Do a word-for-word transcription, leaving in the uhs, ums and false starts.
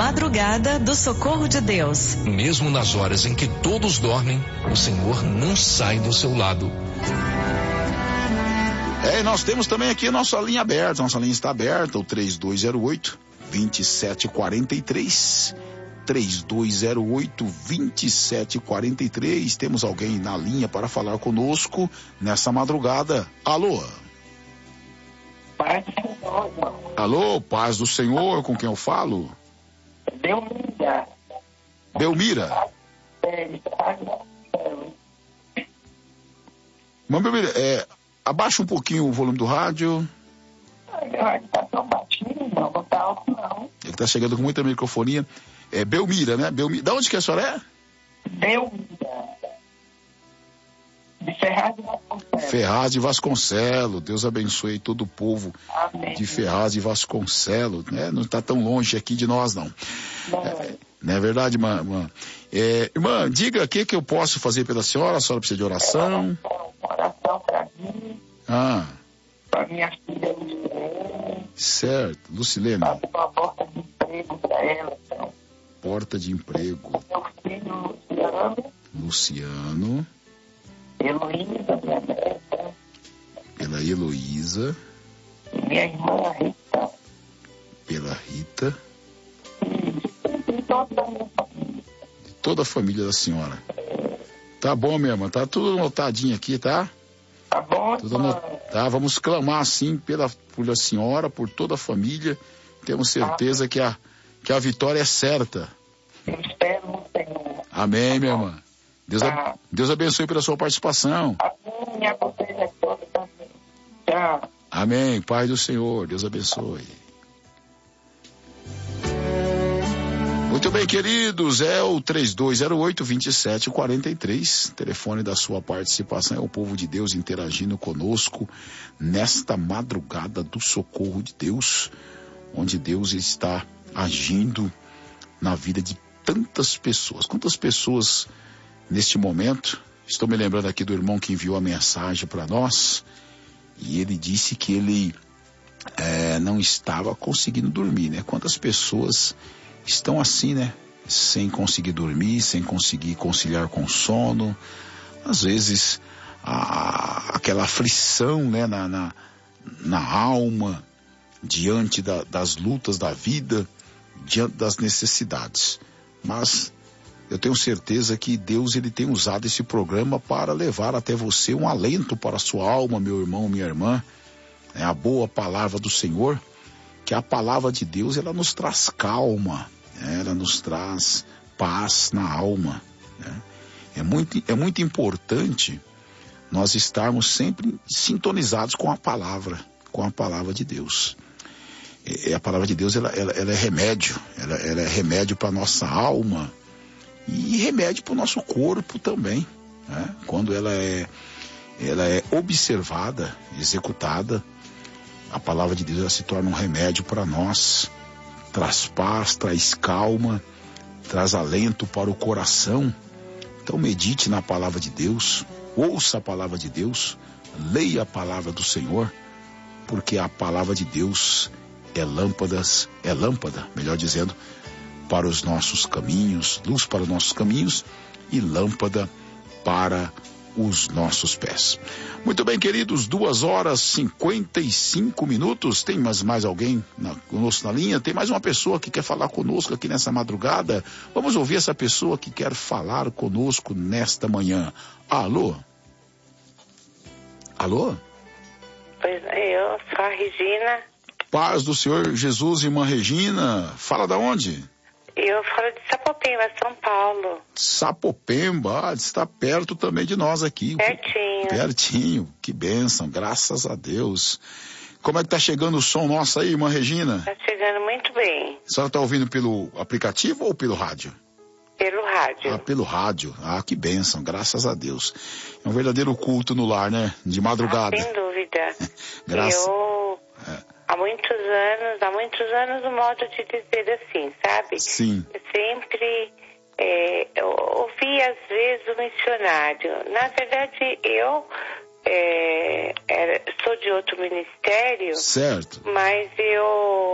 madrugada do Socorro de Deus. Mesmo nas horas em que todos dormem, o Senhor não sai do seu lado. É, nós temos também aqui a nossa linha aberta. Nossa linha está aberta, o três dois zero oito, dois sete quatro três. três dois zero oito, dois sete quatro três. Temos alguém na linha para falar conosco nessa madrugada. Alô? Paz do Senhor, irmão. Alô, paz do Senhor, com quem eu falo? Belmira. Belmira? É, Mãe Belmira, é, abaixa um pouquinho o volume do rádio. meu rádio tá tão baixinho, não, não tá alto não. Ele tá chegando com muita microfonia. É Belmira, né? Belmira. Da onde que a senhora é? Belmira. De Ferraz de Vasconcelos. Ferraz de Vasconcelos. Deus abençoe todo o povo. Amém. De Ferraz de Vasconcelos, né? Não está tão longe aqui de nós, não. Não, É, não é verdade, irmã? Irmã, é, irmã, diga o que, que eu posso fazer pela senhora. A senhora precisa de oração? oração pra mim, Ah, pra minha filha Lucilene, certo. Lucilene, pra uma porta de emprego pra ela, então. porta de emprego. Meu filho Luciano, Luciano, Heloísa, minha neta, pela Heloísa, e minha irmã Rita, pela Rita, e toda a minha família. de toda a família da senhora. Tá bom, minha irmã, tá tudo anotadinho aqui, tá? Tá bom, Tudo irmã? anot... Tá, vamos clamar assim pela, pela senhora, por toda a família. Temos certeza que a, que a vitória é certa. Eu espero no Senhor. Amém, minha irmã. Deus, a... Tá. Deus abençoe pela sua participação. A minha vocês é toda também. Tchau. Amém. Pai do Senhor, Deus abençoe. Muito bem, queridos, é o três dois zero oito, dois sete quatro três, telefone da sua participação, é o povo de Deus interagindo conosco nesta madrugada do socorro de Deus, onde Deus está agindo na vida de tantas pessoas. Quantas pessoas neste momento, estou me lembrando aqui do irmão que enviou a mensagem para nós, e ele disse que ele é, não estava conseguindo dormir, né? Quantas pessoas estão assim, né? Sem conseguir dormir, sem conseguir conciliar com o sono. Às vezes, a, aquela aflição, né? Na, na, na alma, diante da, das lutas da vida, diante das necessidades. Mas eu tenho certeza que Deus ele tem usado esse programa para levar até você um alento para a sua alma, meu irmão, minha irmã. É a boa palavra do Senhor, que a palavra de Deus ela nos traz calma, né? Ela nos traz paz na alma, né? É muito, é muito importante nós estarmos sempre sintonizados com a palavra, com a palavra de Deus. E a palavra de Deus ela, ela, ela é remédio, ela, ela é remédio para a nossa alma e remédio para o nosso corpo também, né? Quando ela é, ela é observada, executada, a palavra de Deus ela se torna um remédio para nós, traz paz, traz calma, traz alento para o coração. Então medite na palavra de Deus, ouça a palavra de Deus, leia a palavra do Senhor, porque a palavra de Deus é lâmpadas, é lâmpada, melhor dizendo, para os nossos caminhos, luz para os nossos caminhos e lâmpada para os nossos pés. Muito bem, queridos, duas horas e cinquenta e cinco minutos. Tem mais, mais alguém na, conosco na linha? Tem mais uma pessoa que quer falar conosco aqui nessa madrugada? Vamos ouvir essa pessoa que quer falar conosco nesta manhã. Alô? Alô? Pois eu sou a Regina. Paz do Senhor Jesus, irmã Regina. Fala da onde? Eu falo de Sapopemba, São Paulo. Sapopemba, ah, está perto também de nós aqui. Pertinho. Pertinho, que bênção, graças a Deus. Como é que tá chegando o som nosso aí, irmã Regina? Tá chegando muito bem. A senhora tá ouvindo pelo aplicativo ou pelo rádio? Pelo rádio. Ah, pelo rádio. Ah, que bênção, graças a Deus. É um verdadeiro culto no lar, né? De madrugada. Ah, sem dúvida. Graças... Eu... É. Há muitos anos, há muitos anos o modo de dizer assim, sabe? Sim. Eu sempre é, eu ouvi às vezes o missionário. Na verdade, eu é, era, sou de outro ministério. Certo. Mas eu